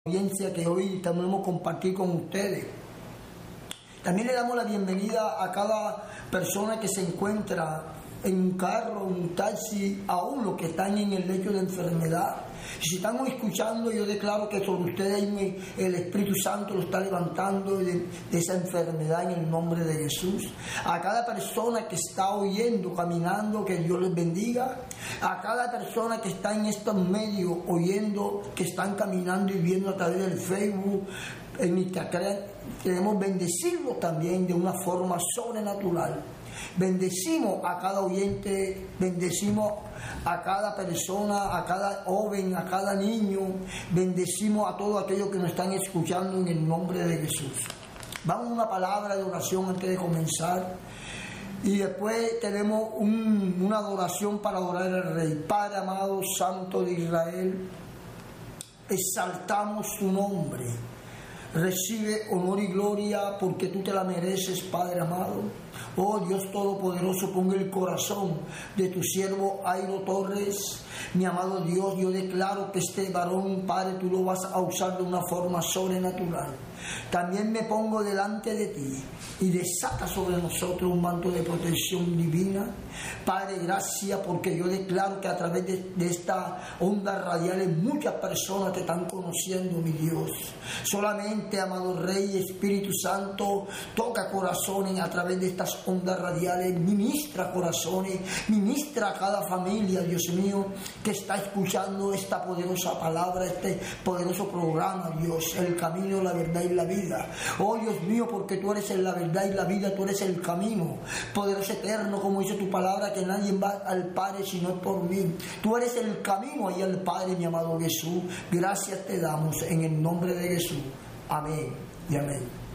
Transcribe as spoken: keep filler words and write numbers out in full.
audiencia que hoy tenemos compartir con ustedes. También le damos la bienvenida a cada persona que se encuentra en un carro, en un taxi, aún los que están en el lecho de enfermedad. Si estamos escuchando, yo declaro que sobre ustedes el Espíritu Santo lo está levantando de, de esa enfermedad en el nombre de Jesús. A cada persona que está oyendo, caminando, que Dios les bendiga. A cada persona que está en estos medios oyendo, que están caminando y viendo a través del Facebook, en Instagram, queremos bendecirlos también de una forma sobrenatural. Bendecimos a cada oyente, bendecimos a cada persona, a cada joven, a cada niño, bendecimos a todos aquellos que nos están escuchando en el nombre de Jesús. Vamos a una palabra de oración antes de comenzar y después tenemos un, una adoración para adorar al Rey. Padre amado, Santo de Israel, exaltamos su nombre. Recibe honor y gloria porque tú te la mereces, Padre amado. Oh Dios Todopoderoso, ponga el corazón de tu siervo Airo Torres. Mi amado Dios, yo declaro que este varón, Padre, tú lo vas a usar de una forma sobrenatural. También me pongo delante de ti y desata sobre nosotros un manto de protección divina. Padre, gracias porque yo declaro que a través de, de esta onda radial muchas personas te están conociendo, mi Dios. Solamente, amado Rey, Espíritu Santo, toca corazones a través de estas ondas radiales, ministra corazones, ministra a cada familia, Dios mío, que está escuchando esta poderosa palabra, este poderoso programa, Dios, el camino, la verdad y la vida. Oh Dios mío, porque tú eres la verdad y la vida, tú eres el camino, poderoso eterno, como dice tu palabra, que nadie va al Padre si no es por mí. Tú eres el camino ahí al Padre, mi amado Jesús. Gracias te damos en el nombre de Jesús. Amén y amén.